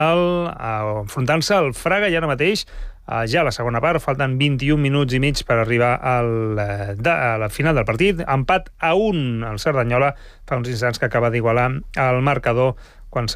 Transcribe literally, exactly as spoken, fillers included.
enfrontant-se al Fraga i ara mateix, ja a la segona part, falten vint-i-un minuts i mig per arribar al, de, a la final del partit. Empat a un al Cerdanyola, fa uns instants que acaba d'igualar el marcador quan